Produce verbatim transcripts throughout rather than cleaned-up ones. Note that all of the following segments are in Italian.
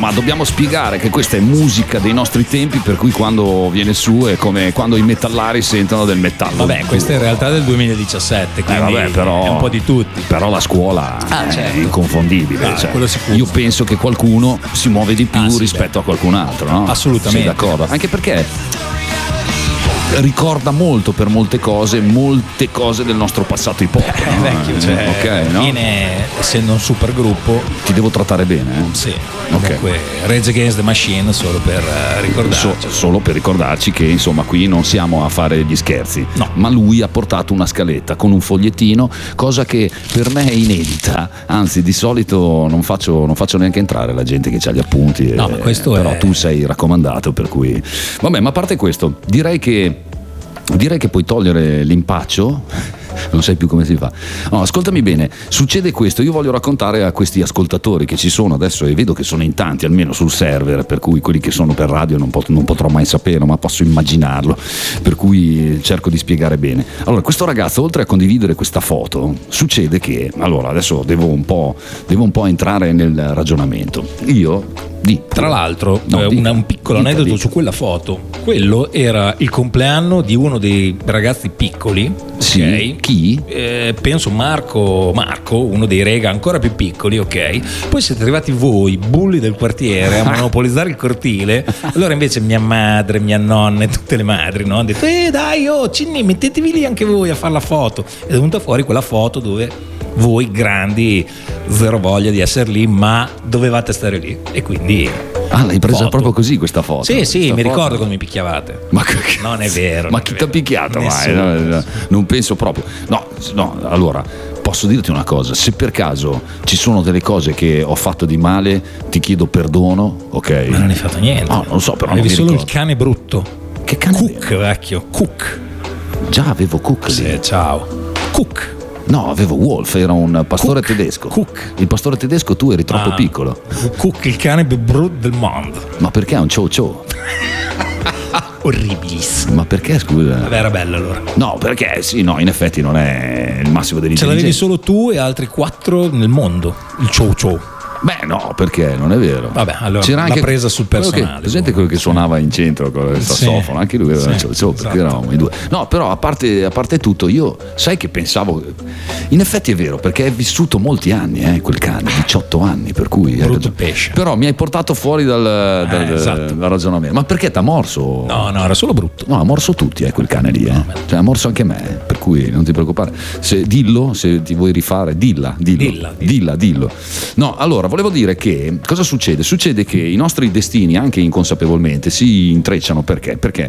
ma dobbiamo spiegare che questa è musica dei nostri tempi, per cui quando viene su è come quando i metallari sentono del metallo. Vabbè, questa è in realtà del duemiladiciassette, quindi eh, vabbè, però, è un po' di tutti. Però la scuola ah, è certo. inconfondibile. Ah, cioè, sicuro. io penso che qualcuno si muove di più ah, sì, rispetto beh. a qualcun altro, no? Assolutamente. Sei d'accordo? Anche perché ricorda molto per molte cose, molte cose del nostro passato hip hop. È no? vecchio, cioè, okay, no? Fine, essendo un super gruppo, ti devo trattare bene, eh? Sì. Okay. Comunque Rage Against the Machine, solo per uh, ricordarci. So, solo per ricordarci che insomma qui non siamo a fare gli scherzi, no. Ma lui ha portato una scaletta con un fogliettino, cosa che per me è inedita, anzi di solito non faccio, non faccio neanche entrare la gente che ha gli appunti, no, eh, ma questo però è... tu sei raccomandato, per cui vabbè, ma a parte questo direi che direi che puoi togliere l'impaccio. Non sai più come si fa. No, ascoltami bene, succede questo, io voglio raccontare a questi ascoltatori che ci sono adesso, e vedo che sono in tanti, almeno sul server, per cui quelli che sono per radio non, pot- non potrò mai sapere, ma posso immaginarlo, per cui cerco di spiegare bene. Allora, questo ragazzo, oltre a condividere questa foto, succede che, allora adesso devo un po', devo un po' entrare nel ragionamento. Io Di. Tra l'altro, no, eh, dica, una, un piccolo dica, aneddoto dica. su quella foto. Quello era il compleanno di uno dei ragazzi piccoli. Sì, okay? Chi? Eh, penso Marco, Marco, uno dei rega ancora più piccoli, ok? Poi siete arrivati voi, bulli del quartiere, a monopolizzare il cortile. Allora invece mia madre, mia nonna e tutte le madri, no? Hanno detto, eh dai, oh, Cinni, mettetevi lì anche voi a fare la foto. Ed è venuta fuori quella foto dove voi grandi, zero voglia di essere lì, ma dovevate stare lì. E quindi ah, l'hai presa foto. proprio così questa foto? Sì, sì, questa mi foto? ricordo quando mi picchiavate. Ma che... non è vero. Ma non chi è ti ha vero. picchiato mai? Nessuno. No, no, non penso proprio. No, no, allora posso dirti una cosa, se per caso ci sono delle cose che ho fatto di male, ti chiedo perdono, ok? Ma non hai fatto niente. No, non lo so, però avevi non mi solo ricordo. il cane brutto. Che cane? Cook, vecchio, Cook. Già avevo Cook lì. Sì, ciao. Cook. No, avevo Wolf, era un pastore Cook. tedesco. Cook. Il pastore tedesco, tu eri troppo Ah. piccolo. Cook, il cane più brutto del mondo. Ma perché è un ciao ciao? Orribilissimo. Ma perché, scusa? Vabbè, era bello allora. No, perché sì, no, in effetti non è il massimo Ce dell'intelligenza. l'avevi solo tu e altri quattro nel mondo. Il ciao ciao. Beh, no, perché non è vero. Vabbè, allora c'era l'ha anche presa sul quello personale. Che, presente quello che suonava in centro con il sassofono, Sì. anche lui aveva Sì, il ciao, perché esatto. eravamo i due. No, però a parte, a parte tutto, io sai che pensavo, in effetti è vero, perché è vissuto molti anni, eh, quel cane, diciotto anni, per cui Brutto pesce. Però mi hai portato fuori dal, dal, Eh, esatto. dal ragionamento. Ma perché t'ha morso? No, no, era solo brutto. No, ha morso tutti, eh, quel cane lì, eh. Cioè, ha morso anche me, eh, per cui non ti preoccupare. Se, dillo, se ti vuoi rifare, dilla, dillo. Dilla, dilla. Dilla, dillo. No, allora, volevo dire che cosa succede? Succede che i nostri destini, anche inconsapevolmente, si intrecciano. Perché? Perché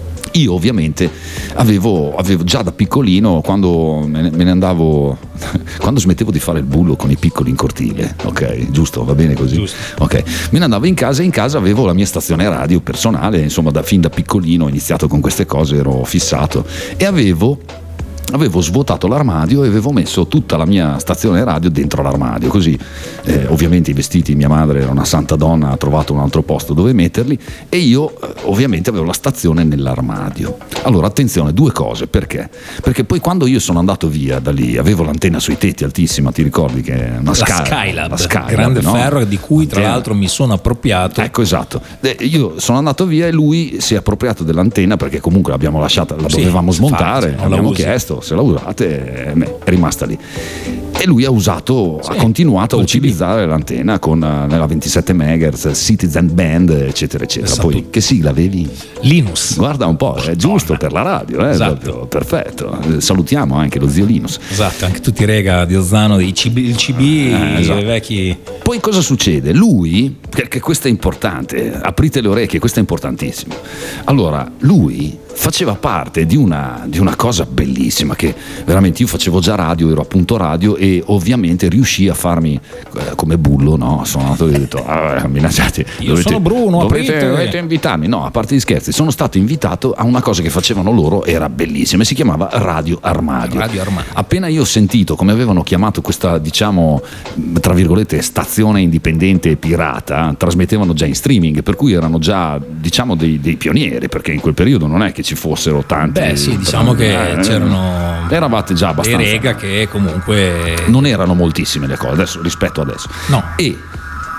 io ovviamente avevo, avevo già da piccolino, quando me ne, me ne andavo, quando smettevo di fare il bullo con i piccoli in cortile, ok, giusto, va bene così? Giusto. Ok, me ne andavo in casa e in casa avevo la mia stazione radio personale, insomma, da, fin da piccolino ho iniziato con queste cose, ero fissato e avevo avevo svuotato l'armadio e avevo messo tutta la mia stazione radio dentro l'armadio, così eh, ovviamente i vestiti, mia madre era una santa donna, ha trovato un altro posto dove metterli e io eh, ovviamente avevo la stazione nell'armadio. Allora attenzione, due cose, perché? Perché poi quando io sono andato via da lì avevo l'antenna sui tetti altissima, ti ricordi che è una La Sky- Skylab, la Skylab, grande no? ferro di cui tra Antenna. l'altro mi sono appropriato. Ecco, esatto. Eh, io sono andato via e lui si è appropriato dell'antenna perché comunque l'abbiamo lasciata, la Sì, dovevamo smontare, infatti, non la abbiamo usi. chiesto se la usate, eh, beh, è rimasta lì. E lui ha usato, Sì, ha continuato a col C B. utilizzare l'antenna con eh, nella ventisette megahertz, Citizen Band, eccetera, eccetera. Esatto. Poi che sigla avevi? Linus. Guarda un po', è giusto per la radio, eh, Esatto. proprio, perfetto. Eh, Salutiamo anche lo zio Linus. Esatto, anche tutti i rega di Ozzano, dei C B, il C B, Eh, esatto. i vecchi. Poi cosa succede? Lui, perché questo è importante, aprite le orecchie, questo è importantissimo. Allora, lui faceva parte di una, di una cosa bellissima che veramente io facevo già radio, ero appunto radio e ovviamente riuscì a farmi eh, come bullo, no? Sono andato e ho detto, ah, minacciati, Io sono Bruno, dovete, aprite. dovete invitarmi. No, a parte gli scherzi, sono stato invitato a una cosa che facevano loro, era bellissima, e si chiamava Radio Armadio. Radio Armadio. Appena io ho sentito come avevano chiamato questa, diciamo, tra virgolette, stazione indipendente pirata, trasmettevano già in streaming, per cui erano già, diciamo, dei, dei pionieri, perché in quel periodo non è che ci fossero tanti. Beh, sì, diciamo che eh, c'erano eravate già dei abbastanza. rega che comunque Non erano moltissime le cose adesso rispetto adesso. no. E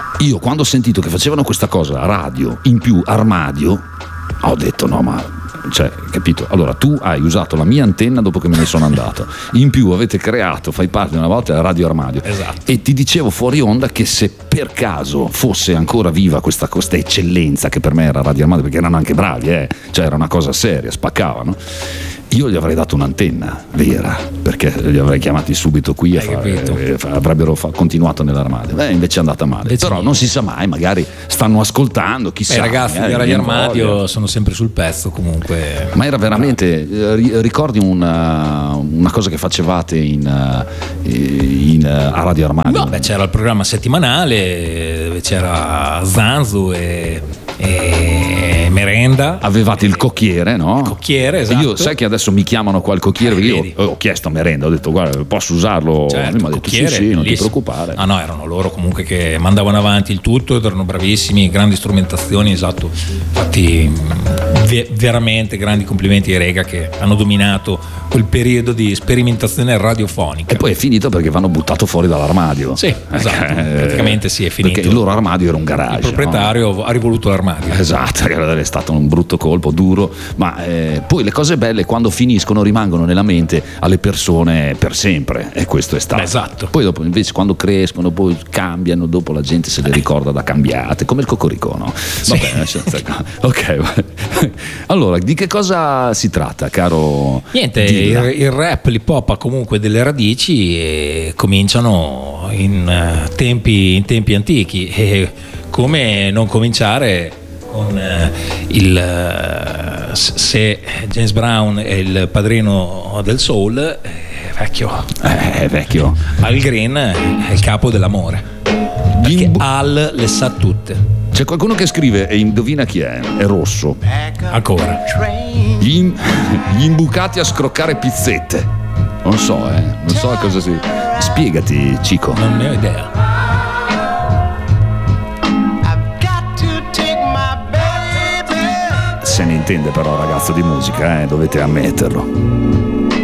io quando ho sentito che facevano questa cosa, radio, in più armadio, ho detto no ma... Cioè, capito? Allora tu hai usato la mia antenna dopo che me ne sono andato, in più avete creato, fai parte una volta della radio armadio, esatto. E ti dicevo fuori onda che se per caso fosse ancora viva questa, questa eccellenza che per me era radio armadio, perché erano anche bravi, eh? Cioè era una cosa seria, spaccavano, io gli avrei dato un'antenna vera, perché li avrei chiamati subito qui e fa, eh, avrebbero fa, continuato nell'armadio. Beh, invece è andata male. Invece però non si sa mai, magari stanno ascoltando, chissà. I ragazzi eh, di Radio Armadio sono sempre sul pezzo comunque. Ma era veramente, eh, ricordi una, una cosa che facevate in, in, a Radio Armadio? No, beh, c'era il programma settimanale dove c'era Zanzu e, e Merenda. Avevate il cocchiere, no? Il cocchiere, esatto. Io sai che adesso mi chiamano qua il cocchiere, eh, io ho chiesto a Merenda, ho detto guarda posso usarlo, certo, lui mi ha detto sì sì, non ti preoccupare. Ah no, erano loro comunque che mandavano avanti il tutto ed erano bravissimi, grandi strumentazioni, esatto. Infatti ve- veramente grandi complimenti ai Rega che hanno dominato quel periodo di sperimentazione radiofonica. E poi è finito perché vanno buttato fuori dall'armadio. Sì, esatto, eh, praticamente sì, è finito. Perché il loro armadio era un garage. Il proprietario no? ha rivoluto l'armadio. Esatto, è stato un brutto colpo, duro, ma eh, poi le cose belle quando finiscono rimangono nella mente alle persone per sempre, e questo è stato. Esatto. Poi dopo invece quando crescono, poi cambiano, dopo la gente se le ricorda da cambiate, come il Cocoricò, no? Sì. Vabbè, ok, allora di che cosa si tratta, caro? Niente, il, il rap, l'hip hop ha comunque delle radici e cominciano in uh, tempi, in tempi antichi, e come non cominciare con uh, il uh, se James Brown è il padrino del soul, è vecchio, è vecchio. Al Green è il capo dell'amore, perché Imbu- Al le sa tutte. C'è qualcuno che scrive e indovina chi è, è Rosso. Ancora gli, im- gli imbucati a scroccare pizzette, non so eh non so a cosa si... Spiegati Cico. Non ne ho idea. Se ne intende però ragazzo di musica, eh, dovete ammetterlo.